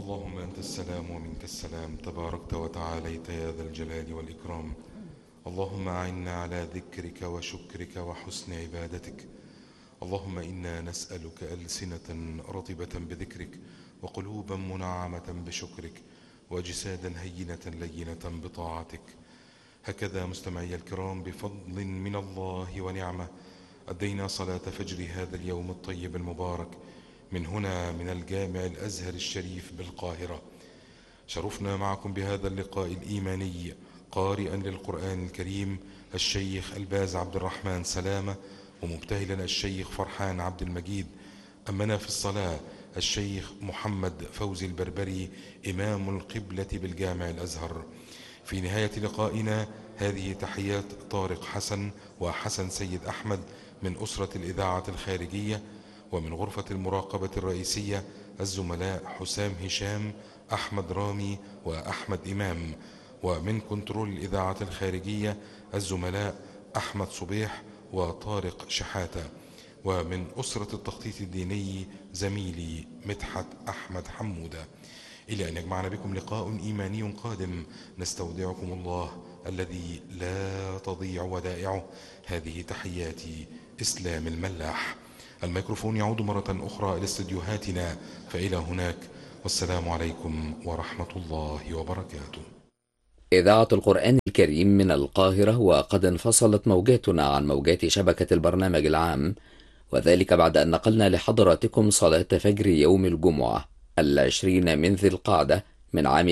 اللهم أنت السلام ومنك السلام، تباركت وتعاليت يا ذا الجلال والإكرام. اللهم أعنا على ذكرك وشكرك وحسن عبادتك. اللهم إنا نسألك ألسنة رطبة بذكرك، وقلوبا منعمة بشكرك، وأجسادا هينة لينة بطاعتك. هكذا مستمعي الكرام، بفضل من الله ونعمة أدينا صلاة فجر هذا اليوم الطيب المبارك من هنا من الجامع الأزهر الشريف بالقاهرة. شرفنا معكم بهذا اللقاء الإيماني قارئا للقرآن الكريم الشيخ الباز عبد الرحمن سلامة، ومبتهلا الشيخ فرحان عبد المجيد. أمنا في الصلاة الشيخ محمد فوزي البربري إمام القبلة بالجامع الأزهر. في نهاية لقائنا هذه تحيات طارق حسن وحسن سيد أحمد من أسرة الإذاعة الخارجية، ومن غرفة المراقبة الرئيسية الزملاء حسام هشام، أحمد رامي وأحمد إمام، ومن كنترول الإذاعة الخارجية الزملاء أحمد صبيح وطارق شحاتة، ومن أسرة التخطيط الديني زميلي مدحت أحمد حمودة. إلى أن يجمعنا بكم لقاء إيماني قادم، نستودعكم الله الذي لا تضيع ودائعه. هذه تحياتي إسلام الملاح. الميكروفون يعود مرة أخرى إلى استديوهاتنا، فإلى هناك، والسلام عليكم ورحمة الله وبركاته. إذاعة القرآن الكريم من القاهرة، وقد انفصلت موجاتنا عن موجات شبكة البرنامج العام، وذلك بعد أن نقلنا لحضراتكم صلاة فجر يوم الجمعة 20 من ذي القعدة من عام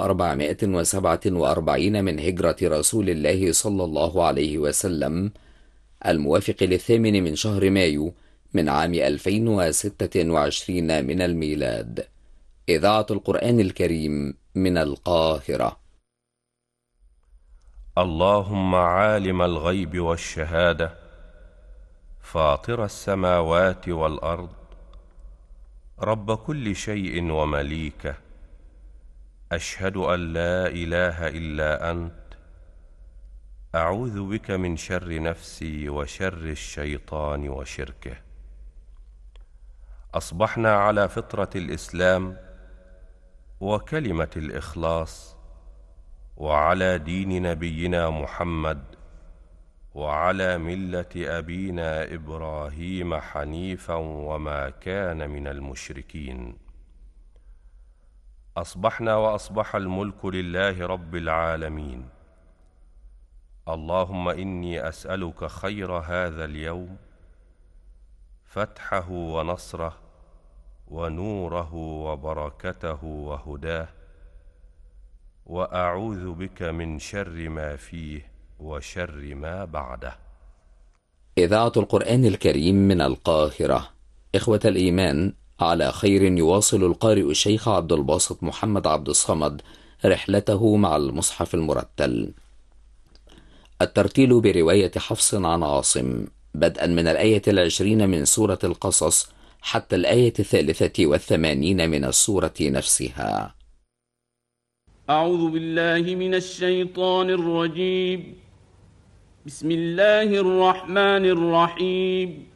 1447 من هجرة رسول الله صلى الله عليه وسلم، الموافق للثامن من شهر مايو من عام 2026 من الميلاد. إذاعة القرآن الكريم من القاهرة. اللهم عالم الغيب والشهادة، فاطر السماوات والأرض، رب كل شيء ومليكه، أشهد أن لا إله إلا أنت، أعوذ بك من شر نفسي وشر الشيطان وشركه. أصبحنا على فطرة الإسلام وكلمة الإخلاص، وعلى دين نبينا محمد، وعلى ملة أبينا إبراهيم حنيفا وما كان من المشركين. أصبحنا وأصبح الملك لله رب العالمين. اللهم إني أسألك خير هذا اليوم، فتحه ونصره ونوره وبركته وهداه، وأعوذ بك من شر ما فيه وشر ما بعده. إذاعة القرآن الكريم من القاهرة. إخوة الإيمان، على خير يواصل القارئ الشيخ عبد الباسط محمد عبد الصمد رحلته مع المصحف المرتل. الترتيل برواية حفص عن عاصم، بدءا من الآية 20 من سورة القصص حتى الآية 83 من السورة نفسها. أعوذ بالله من الشيطان الرجيم. بسم الله الرحمن الرحيم.